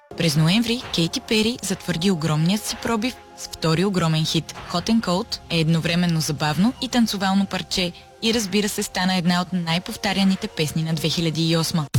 През ноември Кейти Пери затвърди огромният си пробив с втори огромен хит. Hot and Cold е едновременно забавно и танцовално парче и разбира се стана една от най-повтаряните песни на 2008.